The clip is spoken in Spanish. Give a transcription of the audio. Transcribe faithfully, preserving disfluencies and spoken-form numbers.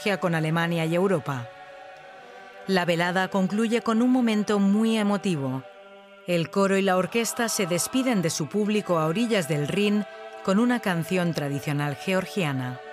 Georgia con Alemania y Europa. La velada concluye con un momento muy emotivo. El coro y la orquesta se despiden de su público a orillas del Rin con una canción tradicional georgiana.